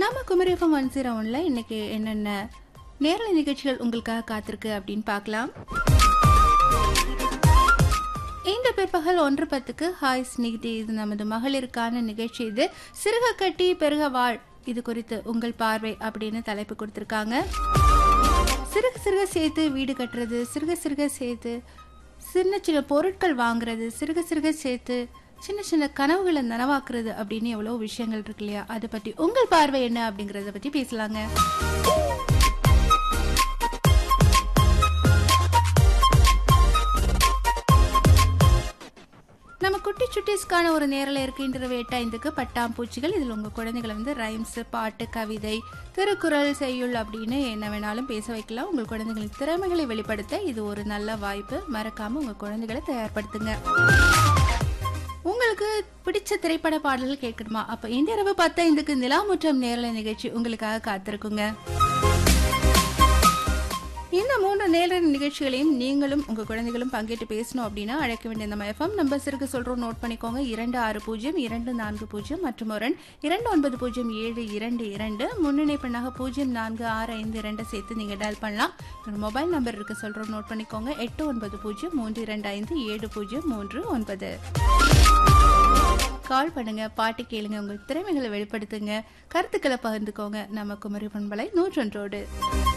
நம்ம குமரி எஃப்எம் 101ல இன்னைக்கு என்னென்ன நேரலை நிகழ்ச்சிகள் உங்களுக்காக காத்திருக்கு அப்படின்னு பார்க்கலாம். இந்த பிற்பகல் 1:10க்கு ஹாய் ஸ்நேகிதி, இது நமது மகளிருக்கான நிகழ்ச்சி. இது சிறுக கட்டி பெருக வாழ், இது குறித்து உங்கள் பார்வை அப்படின்னு தலைப்பு கொடுத்திருக்காங்க. சிறுக சிறுக சேர்த்து வீடு கட்டுறது, சிறுக சிறுக சேர்த்து சின்ன சின்ன பொருட்கள் வாங்குறது, சிறுக சிறுக சேர்த்து சின்ன சின்ன கனவுகளை நனவாக்குறது அப்படின்னு எவ்வளோ விஷயங்கள் இருக்கு இல்லையா? அதை பற்றி உங்கள் பார்வை என்ன அப்படிங்கறத பத்தி பேசலாங்க. நம்ம குட்டி சுட்டிஸ்க்கான ஒரு நேரில் இருக்கின்ற 8:05க்கு பட்டாம்பூச்சிகள். இதில் உங்கள் குழந்தைகளை ரைம்ஸ், பாட்டு, கவிதை, திருக்குறள், செய்யுள் அப்படின்னு என்ன வேணாலும் பேச வைக்கலாம். உங்கள் குழந்தைகளின் திறமைகளை வெளிப்படுத்த இது ஒரு நல்ல வாய்ப்பு. மறக்காம உங்கள் குழந்தைகளை தயார்படுத்துங்க. உங்களுக்கு பிடிச்ச திரைப்பட பாடல்கள் கேட்கணுமா? அப்ப இந்த இரவு 10:05க்கு நிலாமுற்றம் நேரலை நிகழ்ச்சி உங்களுக்காக காத்திருக்குங்க. இந்த 3 நேரலை நிகழ்ச்சிகளையும் நீங்களும் உங்க குழந்தைகளும் பங்கேற்று பேசணும் அப்படின்னா அழைக்க வேண்டிய நம்ம எஃப்எம் நம்பர்ஸிற்கு சொல்றோம், நோட் பண்ணிக்கோங்க. 260240 மற்றும் 290722 முன்னிணைப்பெண்ணாக 0465 சேர்த்து நீங்க டயல் பண்ணலாம். மொபைல் நம்பர் இருக்கு சொல்றோம், நோட் பண்ணிக்கோங்க. 8903257039. கால் பண்ணுங்க, பாட்டு கேளுங்க, உங்கள் திறமைகளை வெளிப்படுத்துங்க, கருத்துக்களை பகிர்ந்துக்கோங்க. நம்ம குமரி பண்பலை 101.